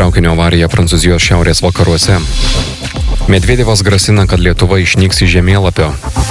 Traukinio avarija Prancūzijos šiaurės vakaruose. Medvedevas grasina, kad Lietuva išnyks iš žemėlapio.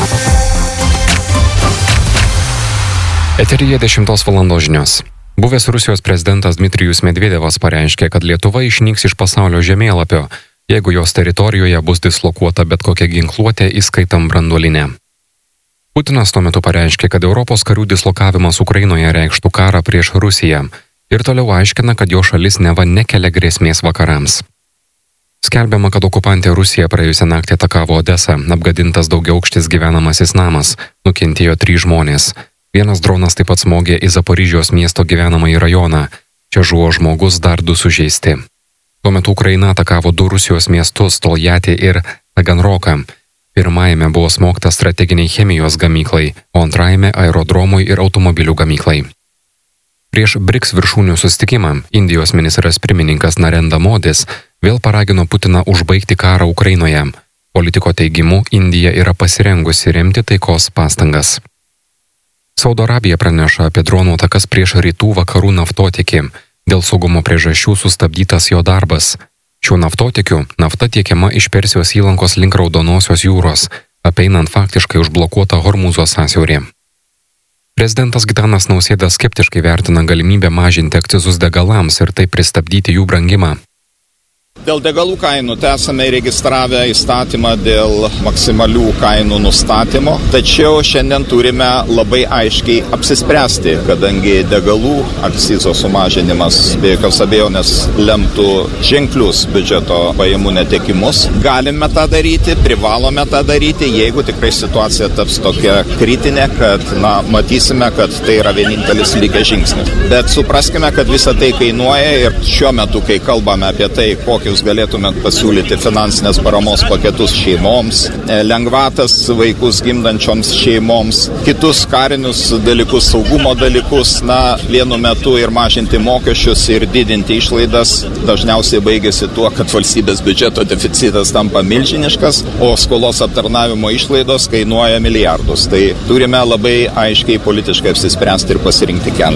Eteryje 10 valandos žinios. Buvęs Rusijos prezidentas Dmitrijus Medvedevas pareiškė, kad Lietuva išnyks iš pasaulio žemėlapio, jeigu jos teritorijoje bus dislokuota bet kokia ginkluotė, įskaitant branduolinę. Putinas tuo metu pareiškė, kad Europos karių dislokavimas Ukrainoje reikštų karą prieš Rusiją ir toliau aiškina, kad jo šalis neva nekelia grėsmės vakarams. Skelbiama, kad okupantė Rusija praėjusią naktį atakavo Odesą, apgadintas daugiaaukštis gyvenamasis namas, nukentėjo 3 žmonės. Vienas dronas taip pat smogė į Zaporižijos miesto gyvenamąjį rajoną. Čia žuvo žmogus, dar 2 sužeisti. Tuo metu Ukraina atakavo 2 Rusijos miestus - Toljatį ir Taganroką. Pirmajame buvo smogta strateginiai chemijos gamyklai, o antrajame aerodromui ir automobilių gamyklai. Prieš BRICS viršūnių susitikimą Indijos ministras pirmininkas Narendra Modis vėl paragino Putiną užbaigti karą Ukrainoje. Politiko teigimu, Indija yra pasirengusi remti taikos pastangas. Saudo Arabija praneša apie dronų atakas prieš rytų vakarų naftotiekį. Dėl saugumo priežasčių sustabdytas jo darbas. Šiuo naftotiekiu nafta tiekiama iš Persijos įlankos link Raudonosios jūros, apeinant faktiškai užblokuotą Hormūzo sąsiaurį. Prezidentas Gitanas Nausėda skeptiškai vertina galimybę mažinti akcizus degalams ir taip pristabdyti jų brangimą. Dėl degalų kainų esame įregistravę įstatymą dėl maksimalių kainų nustatymo, tačiau šiandien turime labai aiškiai apsispręsti, kadangi degalų akcizo sumažinimas be jokios abejonės lemtų ženklius biudžeto pajamų netekimus. Galime tą daryti, privalome tą daryti, jeigu tikrai situacija taps tokia kritinė, kad matysime, kad tai yra vienintelis likęs žingsnis. Bet supraskime, kad visa tai kainuoja ir šiuo metu, kai kalbame apie tai, kokius galėtumėt pasiūlyti finansinės paramos paketus šeimoms, lengvatas vaikus gimdančioms šeimoms, kitus karinius dalykus, saugumo dalykus, vienu metu ir mažinti mokesčius ir didinti išlaidas, dažniausiai baigėsi tuo, kad valstybės biudžeto deficitas tampa milžiniškas, o skolos aptarnavimo išlaidos kainuoja milijardus. Tai turime labai aiškiai politiškai apsispręsti ir pasirinkti kelią.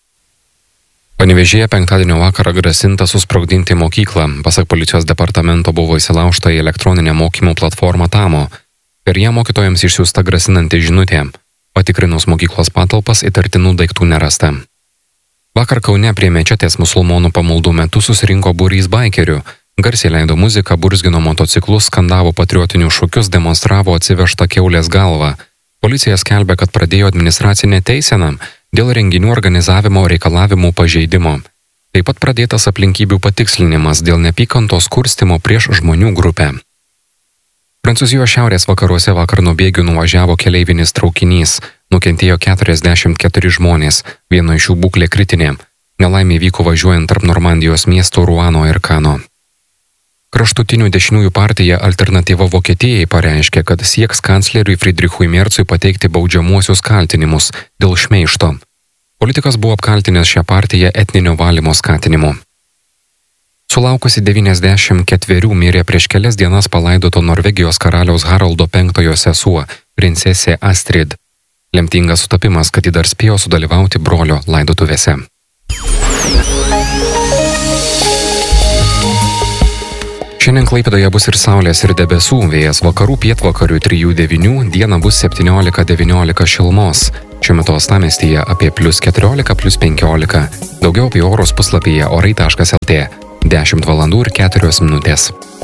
Panevėžyje penktadienio vakarą grasinta susprogdinti mokyklą. Pasak policijos departamento buvo įsilaužta į elektroninę mokymų platformą Tamo. Per ją mokytojams išsiųsta grasinanti žinutė. Patikrinus mokyklos patalpas įtartinų daiktų nerasta. Vakar Kaune prie mečetės musulmonų pamaldų metu susirinko būrys baikerių. Garsiai leido muziką, burzgino motociklus, skandavo patriotinius šūkius, demonstravo atsivežtą kiaulės galvą. Policija skelbia, kad pradėjo administracinę teiseną dėl renginių organizavimo reikalavimų pažeidimo. Taip pat pradėtas aplinkybių patikslinimas dėl neapykantos kurstymo prieš žmonių grupę. Prancūzijos šiaurės vakaruose vakar nuo bėgių nuvažiavo keleivinis traukinys. Nukentėjo 44 žmonės, vieno iš jų būklė kritinė. Nelaimė vyko važiuojant tarp Normandijos miestų Ruano ir Kano. Kraštutinių dešiniųjų partija Alternatyva Vokietijai pareiškė, kad sieks kancleriui Friedrichui Merzui pateikti baudžiamuosius kaltinimus dėl šmeižto. Politikas buvo apkaltinęs šią partiją etninio valymo skatinimu. Sulaukusi 94 mirė prieš kelias dienas palaidoto Norvegijos karaliaus Haraldo V sesuo, princesė Astrid. Lemtingas sutapimas, kad ji dar spėjo sudalyvauti brolio laidotuvėse. Šiandien Klaipėdoje bus ir saulės, ir debesų, vėjas vakarų pietvakarių 3–9, dieną bus 17–19 šilumos. Šiuo metu uostamiestyje apie +14, +15. Daugiau apie orus puslapyje orai.lt. 10 valandų ir 4 minutės.